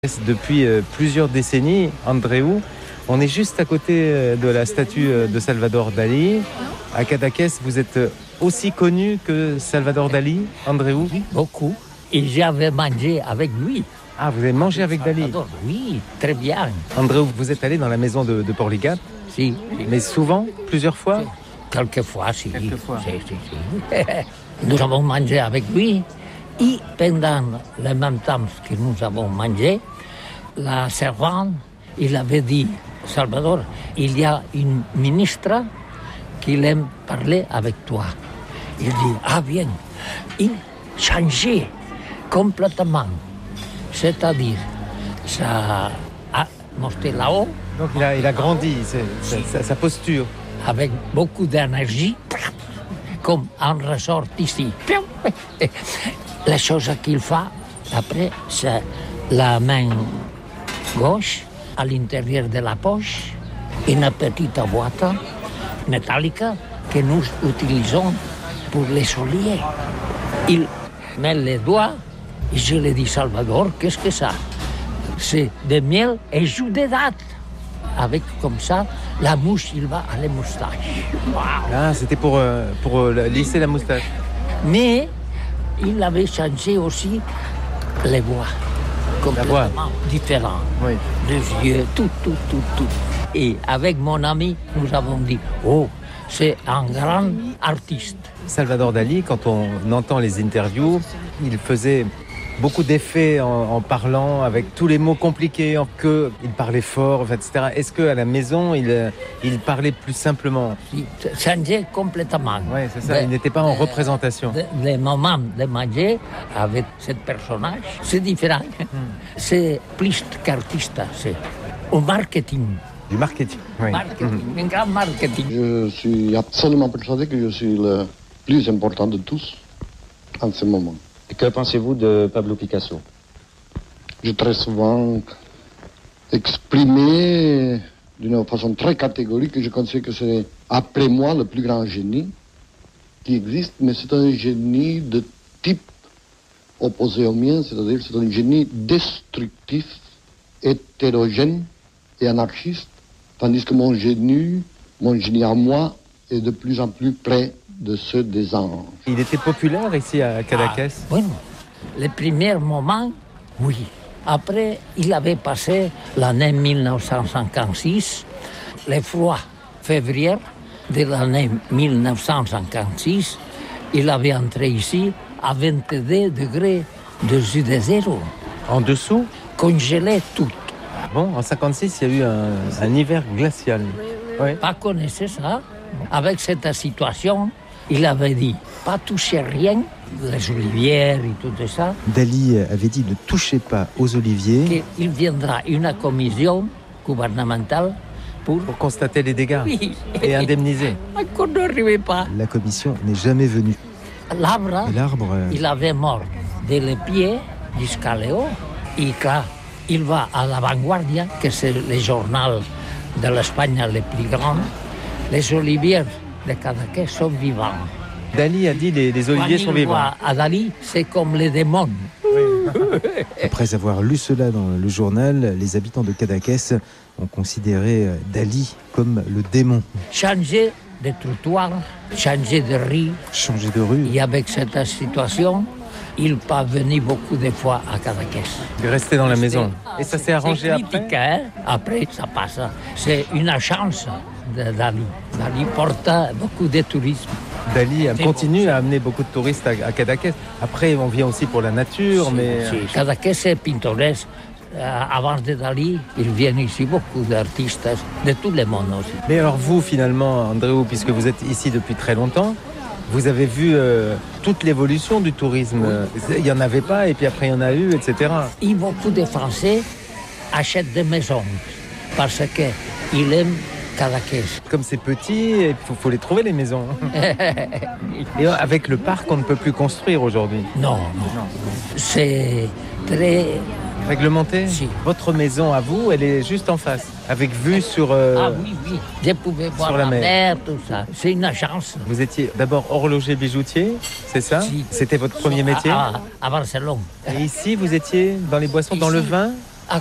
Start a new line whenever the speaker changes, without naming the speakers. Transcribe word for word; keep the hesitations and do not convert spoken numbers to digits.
Depuis plusieurs décennies, Andreu, on est juste à côté de la statue de Salvador Dali. À Cadaqués, vous êtes aussi connu que Salvador Dali, Andreu?
Oui, beaucoup. Et j'avais mangé avec lui.
Ah, vous avez mangé avec Dali?
Oui, très bien.
Andreu, vous êtes allé dans la maison de, de Portligat?
Si.
Mais souvent? Plusieurs fois?
Quelquefois, si.
Quelquefois.
Si, si, si. Nous avons mangé avec lui. Et pendant le même temps que nous avons mangé, la servante, il avait dit, Salvador, il y a une ministre qui aime parler avec toi. Il dit, ah bien, il changeait complètement. C'est-à-dire, ça a monté là-haut.
Donc il a, il a grandi, c'est, c'est, sa, sa posture.
Avec beaucoup d'énergie, comme on ressort ici. La chose qu'il fait, après, c'est la main gauche, à l'intérieur de la poche, une petite boîte métallique que nous utilisons pour les souliers. Il met les doigts et je lui dis, Salvador, qu'est-ce que ça? C'est de miel et jus de date. Avec comme ça, la mouche, il va à la moustache. Wow.
Ah, c'était pour, euh, pour euh, lisser la moustache.
Mais il avait changé aussi les voix, complètement différentes.
Oui.
Les yeux, tout, tout, tout, tout. Et avec mon ami, nous avons dit, oh, c'est un grand artiste.
Salvador Dali, quand on entend les interviews, il faisait beaucoup d'effets en, en parlant avec tous les mots compliqués, en que il parlait fort, et cetera. Est-ce qu'à la maison, il, il parlait plus simplement?
Il changeait complètement.
Oui, c'est ça, de, il n'était pas en
de,
représentation.
De, les moments de manger avec ce personnage, c'est différent. Hmm. C'est plus qu'artiste, c'est au marketing.
Du marketing, oui.
Marketing, mmh. Un grand marketing.
Je suis absolument persuadé que je suis le plus important de tous en ce moment.
Et que pensez-vous de Pablo Picasso?
J'ai très souvent exprimé d'une façon très catégorique que je considère que c'est, après moi, le plus grand génie qui existe, mais c'est un génie de type opposé au mien, c'est-à-dire c'est un génie destructif, hétérogène et anarchiste, tandis que mon génie, mon génie à moi, est de plus en plus près de ceux des anges.
Il était populaire ici à Cadaqués?
Ah, oui, les premiers moments, oui. Après, il avait passé l'année mille neuf cent cinquante-six, le froid février de l'année mille neuf cent cinquante-six, il avait entré ici à vingt-deux degrés dessus de zéro.
En dessous?
Congelé tout.
Bon, en cinquante-six, il y a eu un, un hiver glacial.
Oui. Pas connaissez ça? Avec cette situation, il avait dit, pas toucher rien, les olivières et tout ça.
Dali avait dit, ne touchez pas aux oliviers.
Il viendra une commission gouvernementale pour...
Pour constater les dégâts,
oui.
Et indemniser.
Qu'on n'arrivait pas.
La commission n'est jamais venue.
L'arbre,
l'arbre
il avait mort dès les pieds jusqu'à là-haut. Et quand il va à la Vanguardia, que c'est le journal de l'Espagne le plus grand, les oliviers de Cadaqués sont vivants.
Dali a dit les, les oliviers
Quand
sont vivants.
Voit à Dali, c'est comme les démons.
Oui.
Après avoir lu cela dans le journal, les habitants de Cadaqués ont considéré Dali comme le démon.
Changer de trottoir, changer de rue.
Changer de rue.
Et avec cette situation, il pas venu beaucoup de fois à Cadaqués.
Il restait dans la maison. Et ça s'est arrangé
c'est critique,
après
hein? Après, ça passe. C'est une chance de Dali. Dali porte beaucoup de tourisme.
Dali continue à amener beaucoup de touristes à, à Cadaqués. Après, on vient aussi pour la nature,
si,
mais...
Si. Cadaqués est pittoresque. Euh, avant de Dali, il vient ici beaucoup d'artistes de tout le monde aussi.
Mais alors vous, finalement, Andreu, puisque vous êtes ici depuis très longtemps, vous avez vu euh, toute l'évolution du tourisme. Oui. Il n'y en avait pas, et puis après il y en a eu, et cetera.
Et beaucoup de Français achètent des maisons parce qu'ils aiment Cadaqués.
Comme c'est petit, il faut, faut les trouver, les maisons. Et avec le parc, on ne peut plus construire aujourd'hui.
Non, non. non. C'est très...
Réglementé?
Si.
Votre maison à vous, elle est juste en face, avec vue sur... Euh,
ah oui, oui. Je pouvais voir la, la mer. mer, tout ça. C'est une chance.
Vous étiez d'abord horloger bijoutier, c'est ça?
Si.
C'était votre premier métier?
À, à, à Barcelone.
Et ici, vous étiez dans les boissons, ici, dans le vin?